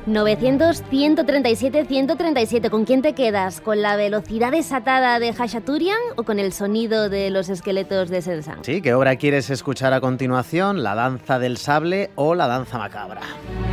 900-137-137. ¿Con quién te quedas? ¿Con la velocidad desatada de Khachaturian o con el sonido de los esqueletos de Saint-Saëns? Sí, ¿qué obra quieres escuchar a continuación? ¿La danza del sable o la danza macabra?